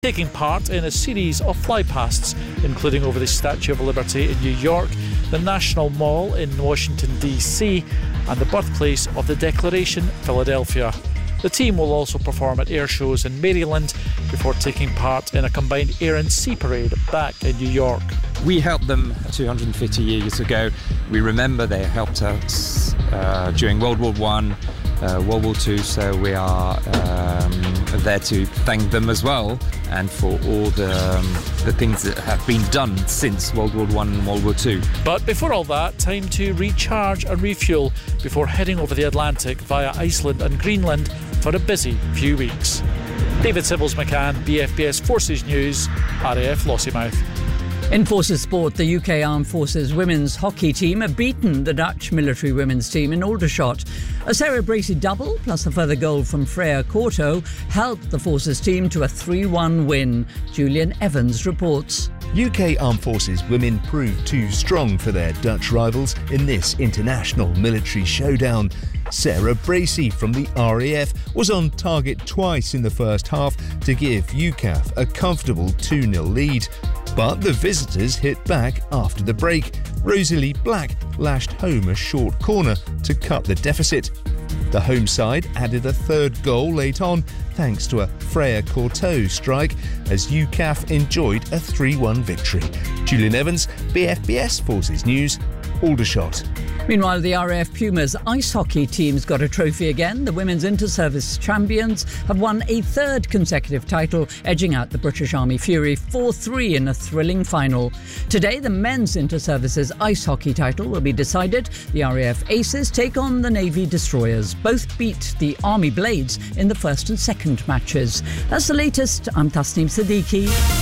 taking part in a series of flypasts, including over the Statue of Liberty in New York, the National Mall in Washington, D.C., and the birthplace of the Declaration, Philadelphia. The team will also perform at air shows in Maryland before taking part in a combined air and sea parade back in New York. We helped them 250 years ago. We remember they helped us during World War I, World War II, so we are there to thank them as well, and for all the things that have been done since World War I and World War II. But before all that, time to recharge and refuel before heading over the Atlantic via Iceland and Greenland for a busy few weeks. David Sybills-McCann, BFBS Forces News, RAF Lossiemouth. In Forces Sport, the UK Armed Forces women's hockey team have beaten the Dutch military women's team in Aldershot. A Sarah Bracey double plus a further goal from Freya Corto helped the Forces team to a 3-1 win. Julian Evans reports. UK Armed Forces women proved too strong for their Dutch rivals in this international military showdown. Sarah Bracey from the RAF was on target twice in the first half to give UCAF a comfortable 2-0 lead. But the visitors hit back after the break. Rosalie Black lashed home a short corner to cut the deficit. The home side added a third goal late on thanks to a Freya Corto strike as UCAF enjoyed a 3-1 victory. Julian Evans, BFBS Forces News, Aldershot. Meanwhile, the RAF Pumas ice hockey team's got a trophy again. The women's inter-service champions have won a third consecutive title, edging out the British Army Fury 4-3 in a thrilling final. Today, the men's inter-services ice hockey title will be decided. The RAF Aces take on the Navy Destroyers. Both beat the Army Blades in the first and second matches. That's the latest. I'm Tasneem Siddiqui.